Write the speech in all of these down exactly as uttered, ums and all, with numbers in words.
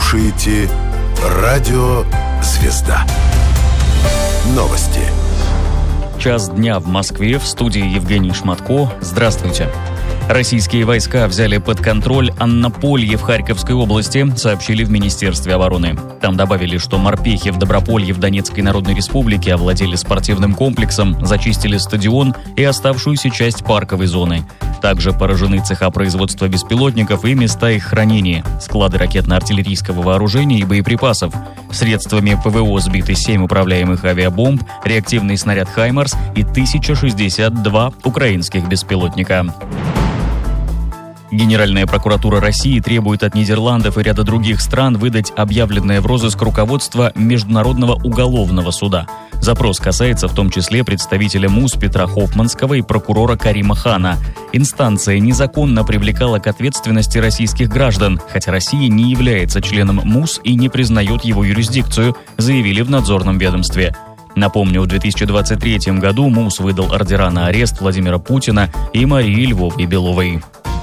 слушаете Радио «Звезда». Новости. Час дня в Москве, в студии Евгений Шматко. Здравствуйте. Российские войска взяли под контроль Аннополье в Харьковской области, сообщили в Министерстве обороны. Там добавили, что морпехи в Доброполье в Донецкой Народной Республике овладели спортивным комплексом, зачистили стадион и оставшуюся часть парковой зоны. Также поражены цеха производства беспилотников и места их хранения, склады ракетно-артиллерийского вооружения и боеприпасов. Средствами ПВО сбиты семь управляемых авиабомб, реактивный снаряд «Хаймарс» и тысяча шестьдесят два украинских беспилотника. Генеральная прокуратура России требует от Нидерландов и ряда других стран выдать объявленное в розыск руководство Международного уголовного суда. Запрос касается в том числе представителя МУС Петра Хофманского и прокурора Карима Хана. Инстанция незаконно привлекала к ответственности российских граждан, хотя Россия не является членом МУС и не признает его юрисдикцию, заявили в надзорном ведомстве. Напомню, в две тысячи двадцать третьем году МУС выдал ордера на арест Владимира Путина и Марии Львовны Беловой.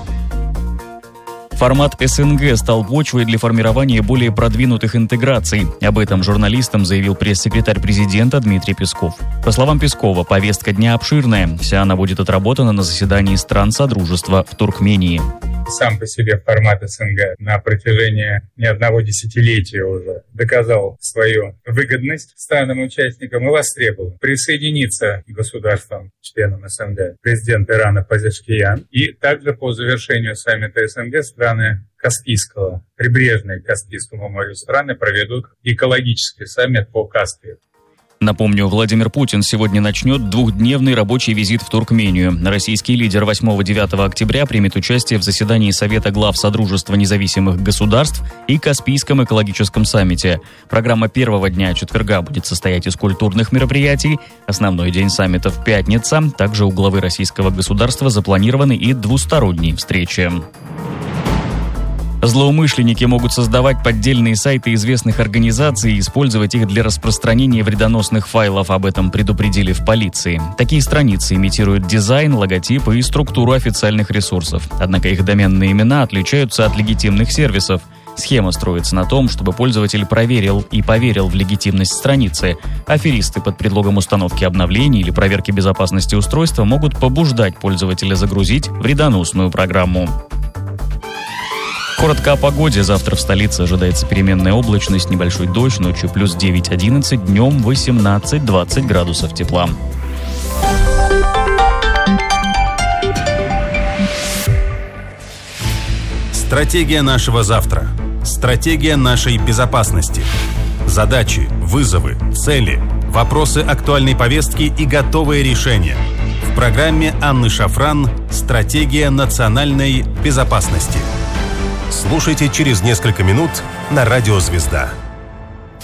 Формат СНГ стал почвой для формирования более продвинутых интеграций. Об этом журналистам заявил пресс-секретарь президента Дмитрий Песков. По словам Пескова, повестка дня обширная. Вся она будет отработана на заседании стран Содружества в Туркмении. Сам по себе формат СНГ на протяжении не одного десятилетия уже доказал свою выгодность странам-участникам и востребовал присоединиться к государствам, членам СНГ, президент Ирана Пазешкиян. И также по завершению саммита СНГ страны Каспийского, прибрежные к Каспийскому морю страны проведут экологический саммит по Каспию. Напомню, Владимир Путин сегодня начнет двухдневный рабочий визит в Туркмению. Российский лидер восьмого-девятого октября примет участие в заседании Совета глав Содружества независимых государств и Каспийском экологическом саммите. Программа первого дня четверга будет состоять из культурных мероприятий. Основной день саммита в пятница. Также у главы российского государства запланированы и двусторонние встречи. Злоумышленники могут создавать поддельные сайты известных организаций и использовать их для распространения вредоносных файлов. Об этом предупредили в полиции. Такие страницы имитируют дизайн, логотипы и структуру официальных ресурсов. Однако их доменные имена отличаются от легитимных сервисов. Схема строится на том, чтобы пользователь проверил и поверил в легитимность страницы. Аферисты под предлогом установки обновлений или проверки безопасности устройства могут побуждать пользователя загрузить вредоносную программу. Коротко о погоде. Завтра в столице ожидается переменная облачность, небольшой дождь, ночью плюс девять-одиннадцать, днем восемнадцать-двадцать градусов тепла. Стратегия нашего завтра. Стратегия нашей безопасности. Задачи, вызовы, цели, вопросы актуальной повестки и готовые решения. В программе Анны Шафран «Стратегия национальной безопасности». Слушайте через несколько минут на Радио «Звезда».